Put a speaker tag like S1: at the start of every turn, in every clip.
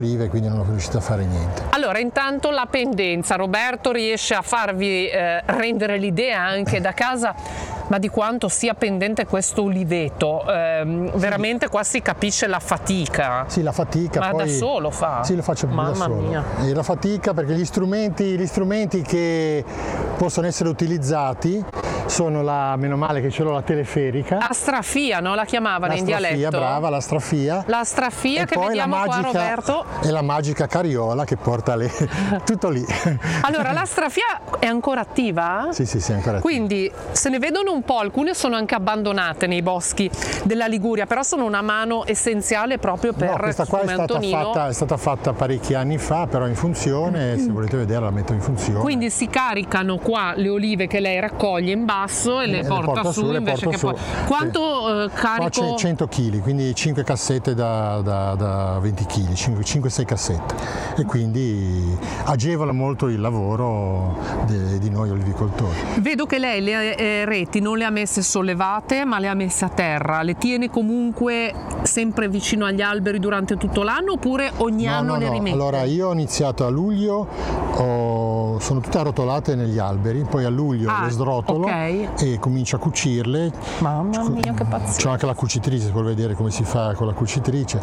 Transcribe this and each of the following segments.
S1: olive, quindi non ho riuscito a fare niente.
S2: Allora, intanto la pendenza, Roberto riesce a farvi rendere l'idea anche da casa, ma di quanto sia pendente questo oliveto. Veramente qua si capisce la fatica.
S1: Sì, la fatica.
S2: Ma
S1: poi,
S2: da solo fa?
S1: Sì, lo faccio da
S2: Mamma
S1: solo.
S2: mia.
S1: E la fatica, perché gli strumenti che possono essere utilizzati sono meno male che ce l'ho, la teleferica.
S2: Astrafia, no? La chiamavano in dialetto?
S1: Brava, l'astrafia.
S2: L'astrafia che
S1: poi
S2: vediamo
S1: la magica,
S2: qua, Roberto.
S1: E la magica carriola che porta tutto lì.
S2: Allora, l'astrafia è ancora attiva?
S1: Sì, è ancora attiva.
S2: Quindi se ne vedono un po', alcune sono anche abbandonate nei boschi della Liguria, però sono una mano essenziale proprio per
S1: questa qua è stata fatta parecchi anni fa, però in funzione, se volete vedere la metto in funzione.
S2: Quindi si caricano qua le olive che lei raccoglie in basso e le porta su invece che poi... Quanto carico?
S1: Qua c'è 100 kg, quindi 5 cassette da 20 kg, 5-6 cassette, e quindi agevola molto il lavoro di noi olivicoltori.
S2: Vedo che lei le reti non le ha messe sollevate, ma le ha messe a terra. Le tiene comunque sempre vicino agli alberi durante tutto l'anno, oppure ogni anno le rimette?
S1: Allora, io ho iniziato a luglio, sono tutte arrotolate negli alberi, poi a luglio le srotolo,
S2: okay,
S1: e comincio a cucirle.
S2: Mamma mia, che pazzesco!
S1: C'è anche la cucitrice, se vuoi vedere come si fa con la cucitrice.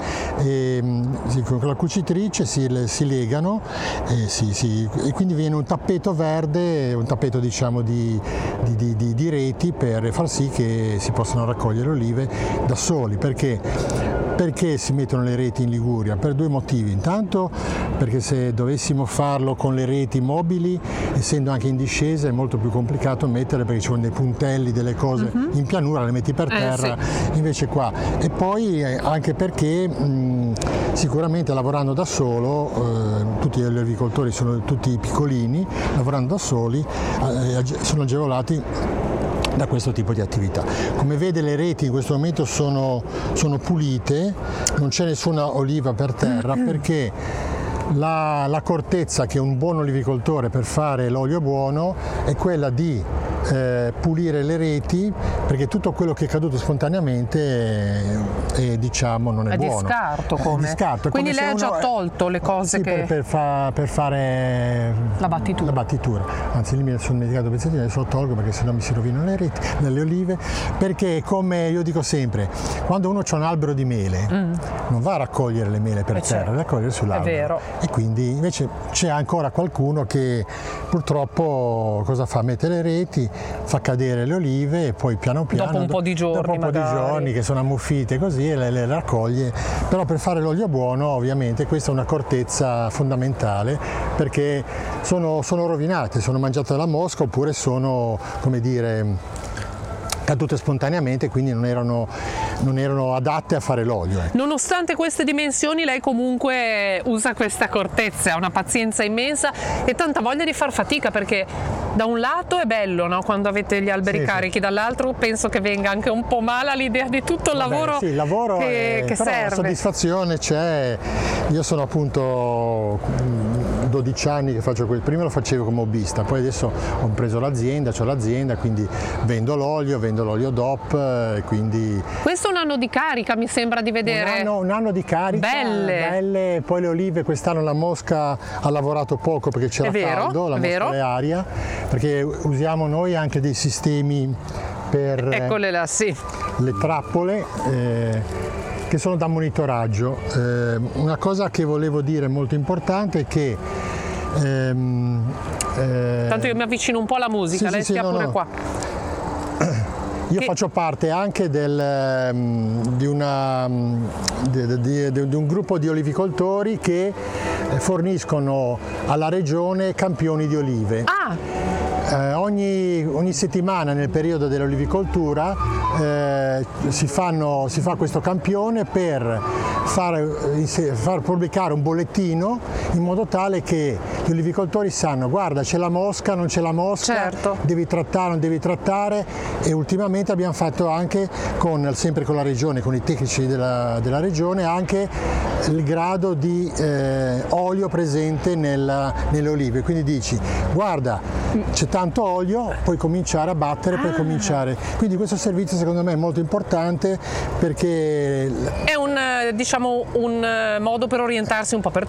S1: Con la cucitrice si legano e quindi viene un tappeto verde, un tappeto diciamo di reti, per far sì che si possano raccogliere olive da soli. Perché si mettono le reti in Liguria? Per due motivi. Intanto perché se dovessimo farlo con le reti mobili, essendo anche in discesa, è molto più complicato mettere, perché ci sono dei puntelli, delle cose in pianura, le metti per terra, invece qua. E poi anche perché sicuramente lavorando da solo, tutti gli olivicoltori sono tutti piccolini, lavorando da soli sono agevolati da questo tipo di attività. Come vede, le reti in questo momento sono pulite, non c'è nessuna oliva per terra, perché l'accortezza che un buon olivicoltore per fare l'olio buono è quella di pulire le reti, perché tutto quello che è caduto spontaneamente diciamo non è buono.
S2: Discarto, come?
S1: È discarto.
S2: Quindi lei ha già tolto le cose che...
S1: per fare
S2: la battitura.
S1: Anzi, lì mi sono dimenticato pezzettini, adesso lo tolgo perché sennò mi si rovinano le reti, le olive, perché come io dico sempre, quando uno ha un albero di mele non va a raccogliere le mele per terra, le raccoglie sull'albero.
S2: È vero.
S1: E quindi invece c'è ancora qualcuno che purtroppo cosa fa? Mette le reti, fa cadere le olive e poi piano piano,
S2: dopo un po' di giorni
S1: che sono ammuffite così, e le raccoglie. Però per fare l'olio buono, ovviamente, questa è un'accortezza fondamentale, perché sono rovinate, sono mangiate dalla mosca, oppure sono, come dire, cadute spontaneamente, quindi non erano adatte a fare l'olio.
S2: Nonostante queste dimensioni, lei comunque usa questa accortezza, ha una pazienza immensa e tanta voglia di far fatica, perché da un lato è bello, no? Quando avete gli alberi carichi, dall'altro penso che venga anche un po' male l'idea di tutto il lavoro,
S1: il lavoro
S2: che serve.
S1: La soddisfazione c'è. Io sono appunto 12 anni che faccio prima lo facevo come hobbista, poi adesso ho preso l'azienda, quindi vendo l'olio DOP, quindi...
S2: Questo è un anno di carica, mi sembra di vedere.
S1: Un anno di carica, belle. Poi le olive, quest'anno la mosca ha lavorato poco perché c'era caldo, la mosca è aria, perché usiamo noi anche dei sistemi per
S2: eccole là,
S1: le trappole, che sono da monitoraggio. Una cosa che volevo dire molto importante è che
S2: tanto io mi avvicino un po' alla musica, lei stia pure qua.
S1: Io faccio parte anche di un gruppo di olivicoltori che forniscono alla regione campioni di olive. Ogni settimana nel periodo dell'olivicoltura si fa questo campione per far pubblicare un bollettino, in modo tale che gli olivicoltori sanno: guarda, c'è la mosca, non c'è la mosca, devi trattare, non devi trattare. E ultimamente abbiamo fatto anche sempre con la regione, con i tecnici della regione, anche il grado di olio presente nelle olive. Quindi dici: guarda, c'è tanto olio, puoi cominciare a battere, puoi cominciare. Quindi questo servizio secondo me è molto importante, perché
S2: è un modo per orientarsi un po' per